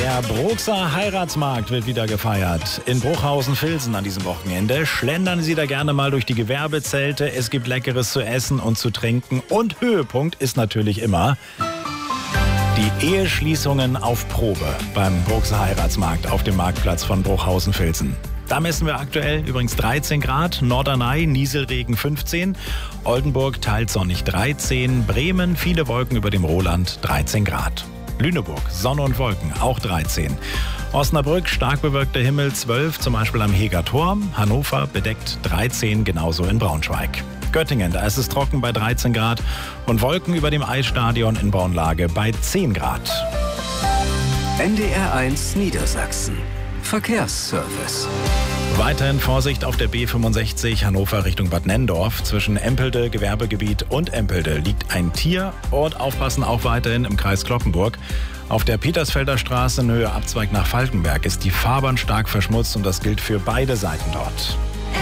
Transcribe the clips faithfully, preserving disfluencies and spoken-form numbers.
Der Bruxer Heiratsmarkt wird wieder gefeiert. In Bruchhausen-Vilsen an diesem Wochenende. Schlendern Sie da gerne mal durch die Gewerbezelte. Es gibt Leckeres zu essen und zu trinken. Und Höhepunkt ist natürlich immer die Eheschließungen auf Probe beim Bruxer Heiratsmarkt auf dem Marktplatz von Bruchhausen-Vilsen. Da messen wir aktuell übrigens dreizehn Grad, Norderney, Nieselregen fünfzehn, Oldenburg teils sonnig dreizehn, Bremen viele Wolken über dem Roland dreizehn Grad. Lüneburg, Sonne und Wolken, auch dreizehn. Osnabrück, stark bewölkter Himmel zwölf, zum Beispiel am Heger Turm. Hannover bedeckt dreizehn, genauso in Braunschweig. Göttingen, da ist es trocken bei dreizehn Grad und Wolken über dem Eisstadion in Braunlage bei zehn Grad. N D R eins Niedersachsen. Verkehrsservice. Weiterhin Vorsicht auf der B fünfundsechzig Hannover Richtung Bad Nenndorf. Zwischen Empelde, Gewerbegebiet und Empelde liegt ein Tier. Und aufpassen auch weiterhin im Kreis Cloppenburg. Auf der Petersfelder Straße in Höhe Abzweig nach Falkenberg ist die Fahrbahn stark verschmutzt und das gilt für beide Seiten dort.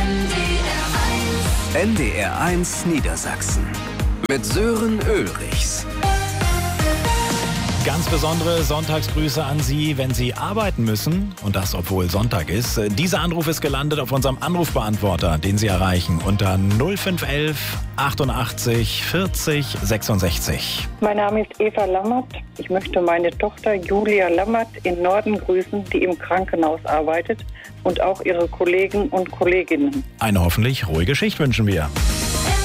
N D R eins Niedersachsen mit Sören Ulrichs. Ganz besondere Sonntagsgrüße an Sie, wenn Sie arbeiten müssen. Und das, obwohl Sonntag ist. Dieser Anruf ist gelandet auf unserem Anrufbeantworter, den Sie erreichen unter null fünf elf achtundachtzig vierzig sechsundsechzig. Mein Name ist Eva Lammert. Ich möchte meine Tochter Julia Lammert in Norden grüßen, die im Krankenhaus arbeitet, und auch ihre Kollegen und Kolleginnen. Eine hoffentlich ruhige Schicht wünschen wir.